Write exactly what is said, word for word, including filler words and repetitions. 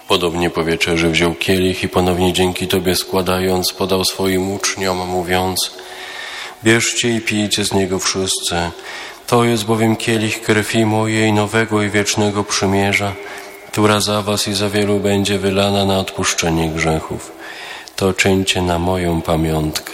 Podobnie po wieczerzy wziął kielich i ponownie dzięki Tobie składając, podał swoim uczniom, mówiąc: bierzcie i pijcie z niego wszyscy. To jest bowiem kielich krwi mojej nowego i wiecznego przymierza, która za was i za wielu będzie wylana na odpuszczenie grzechów. To czyńcie na moją pamiątkę.